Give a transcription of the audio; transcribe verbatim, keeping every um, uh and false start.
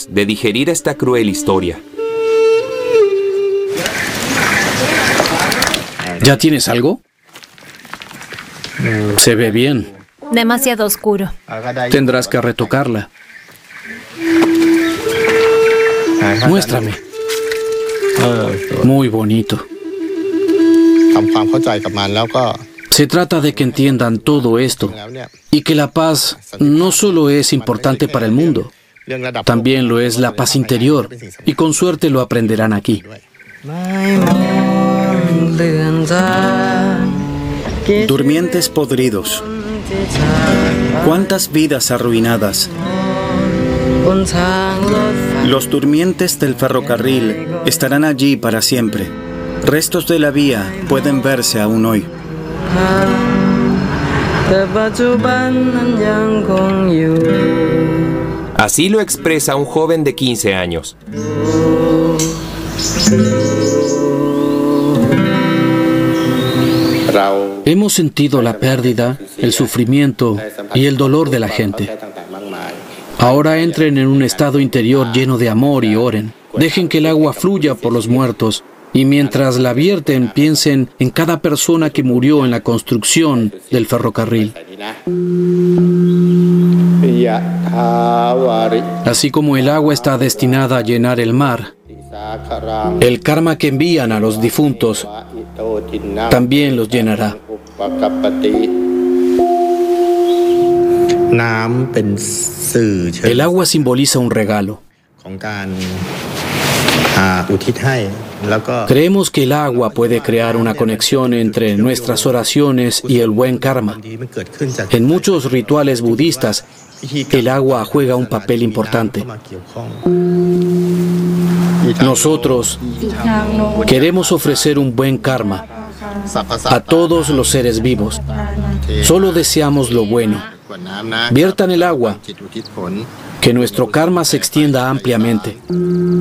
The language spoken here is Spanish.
momentos de digerir esta cruel historia. ¿Ya tienes algo? Se ve bien. Demasiado oscuro. Tendrás que retocarla. Muéstrame. Muy bonito. Se trata de que entiendan todo esto y que la paz no solo es importante para el mundo, también lo es la paz interior, y con suerte lo aprenderán aquí. Durmientes podridos. ¿Cuántas vidas arruinadas? Los durmientes del ferrocarril estarán allí para siempre. Restos de la vía pueden verse aún hoy. Así lo expresa un joven de quince años. Hemos sentido la pérdida, el sufrimiento y el dolor de la gente. Ahora entren en un estado interior lleno de amor y oren. Dejen que el agua fluya por los muertos y mientras la vierten piensen en cada persona que murió en la construcción del ferrocarril. Así como el agua está destinada a llenar el mar, el karma que envían a los difuntos también los llenará. El agua simboliza un regalo. Creemos que el agua puede crear una conexión entre nuestras oraciones y el buen karma. En muchos rituales budistas, el agua juega un papel importante. Nosotros queremos ofrecer un buen karma a todos los seres vivos. Solo deseamos lo bueno. Viertan el agua, que nuestro karma se extienda ampliamente.